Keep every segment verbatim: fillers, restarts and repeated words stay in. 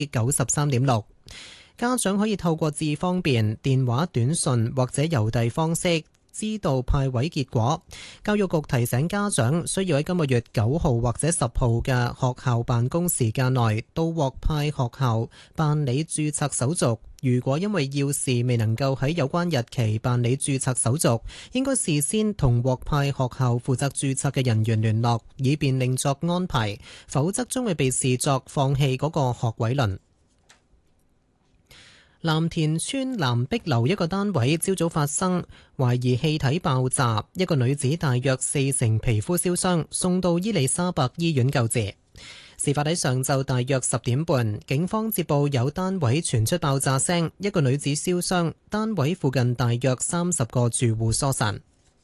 九十三點六。家長可以透過智方便、電話短訊或者郵遞方式知道派位結果。教育局提醒家長需要喺今個月九號或者十號嘅學校辦公時間內到獲派學校辦理註冊手續。如果因為要事未能夠喺有關日期辦理註冊手續，應該事先同獲派學校負責註冊嘅人員聯絡，以便另作安排，否則將會被視作放棄嗰個學位輪。藍田村藍碧樓一個單位朝早發生懷疑氣體爆炸，一個女子大約四成皮膚燒傷，送到伊利沙伯醫院救治。事發喺上晝大約十點半，警方接報有單位傳出爆炸聲，一個女子燒傷，單位附近大約三十個住戶疏散。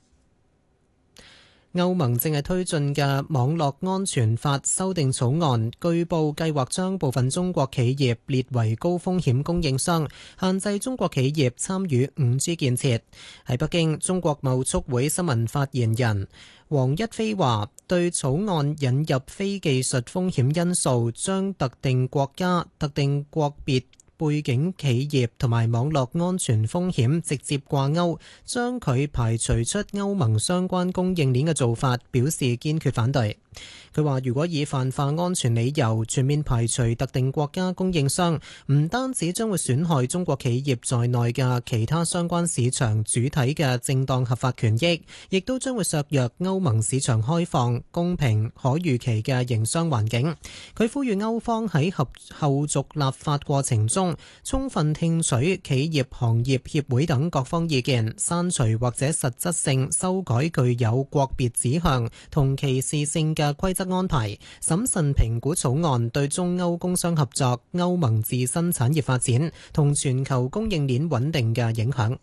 歐盟正係推進嘅網絡安全法修訂草案，據報計劃將部分中國企業列為高風險供應商，限制中國企業參與 五 G 建設。喺北京，中國貿促會新聞發言人黃一飛話，對草案引入非技術風險因素，將特定國家、特定國別背景企業同埋網絡安全風險直接掛鈎，將佢排除出歐盟相關供應鏈嘅做法，表示堅決反對。佢話：如果以泛化安全理由全面排除特定國家供應商，唔單止將會損害中國企業在內嘅其他相關市場主體嘅正當合法權益，亦都將會削弱歐盟市場開放、公平、可預期嘅營商環境。佢呼籲歐方喺合後續立法過程中，充分聽取企業行業協會等各方意見，刪除或者實質性修改具有國別指向同歧視性嘅規則安排，審慎評估草案對中歐工商合作、歐盟自身產業發展同全球供應鏈穩定嘅影響。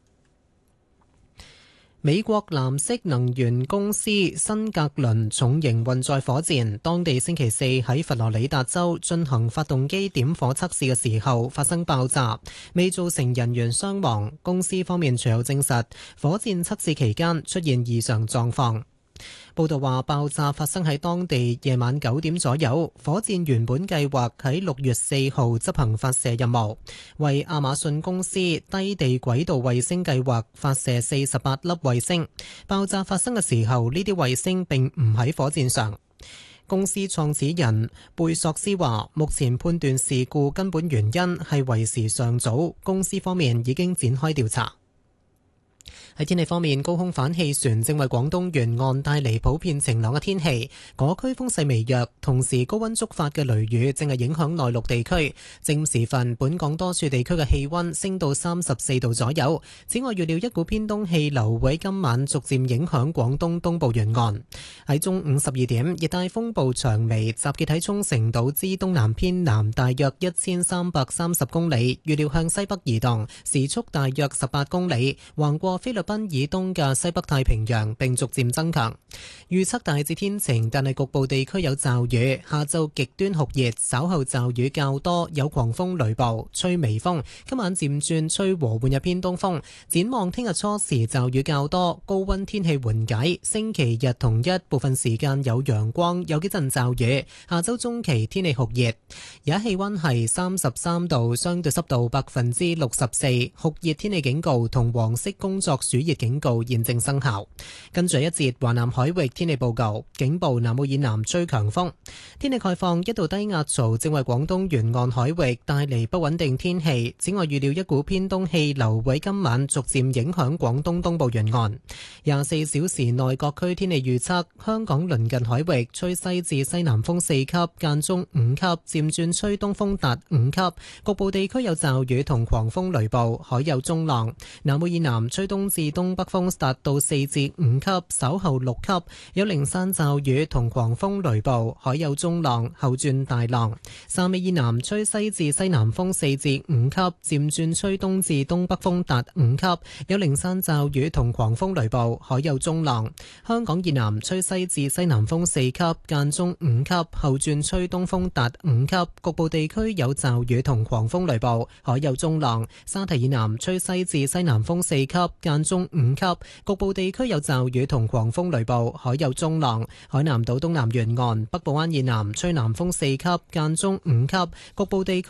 美國藍色能源公司新格倫重型運載火箭，當地星期四喺佛羅里達州進行發動機點火測試嘅時候發生爆炸，未造成人員傷亡。公司方面隨後證實，火箭測試期間出現異常狀況。報道話，爆炸發生喺當地夜晚九點左右。火箭原本計劃喺六月四號執行發射任務，為亞馬遜公司低地軌道衛星計劃發射四十八粒衛星。爆炸發生嘅時候，呢啲衛星並唔喺火箭上。公司創始人貝索斯話，目前判斷事故根本原因係為時尚早，公司方面已經展開調查。喺天氣方面，高空反氣旋正為廣東沿岸帶嚟普遍晴朗嘅天氣，嗰區風勢微弱，同時高溫觸發嘅雷雨正係影響內陸地區。正午時分，本港多處地區嘅氣溫升到三十四度左右。此外，預料一股偏東氣流會喺今晚逐漸影響廣東東部沿岸。喺中午十二點，熱帶風暴長眉集結喺沖繩島之東南偏南大約一千三百三十公里，預料向西北移動，時速大約十八公里，橫過菲律賓以東嘅西北太平洋，並逐漸增強。預測大致天晴，但係局部地區有驟雨。下晝極端酷熱，稍後驟雨較多，有狂風雷暴，吹微風。今晚漸轉吹和緩嘅偏東風。展望聽日初時驟雨較多，高溫天氣緩解。星期日同一部分時間有陽光，有幾陣驟雨。下周中期天氣酷熱，而家氣溫係三十三度，相對濕度百分之六十四，酷熱天氣警告同黃色工作暑熱警告現正生效。跟住一節華南海域天氣報告，警報南澳以南吹強風。天氣概況，一道低壓槽正為廣東沿岸海域帶嚟不穩定天氣。此外，預料一股偏東氣流會今晚逐漸影響廣東東部沿岸。廿四小時內各區天氣預測，香港鄰近海域吹西至西南風四級，間中五級，漸轉吹東風達五級，局部地區有驟雨同狂風雷暴，海有中浪。南澳以南吹東至東北風達到四至五級，稍後六級，有零散驟雨同狂風雷暴，海有中浪，後轉大浪。汕尾以南吹西至西南風四至五級，漸轉吹東至東北風達五級，有零散驟雨同狂風雷暴，海有中浪。香港以南吹西至西南風四級，間中五級，後轉吹東風達五級，局部地區有驟雨同狂風雷暴，海有中浪。沙堤以南吹西至西南風四級，間中五級，局部地區有驟雨同狂風雷暴，海有中浪。海南島東南沿岸、北部灣以南吹南風四級，間中五級，局部地區